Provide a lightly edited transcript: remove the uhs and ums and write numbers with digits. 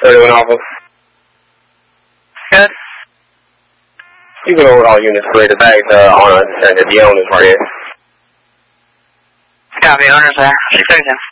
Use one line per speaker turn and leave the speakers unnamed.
31 Alpha.
Good.
You can hold all units rated back on us and the owners right here.
Copy, owners there. 637.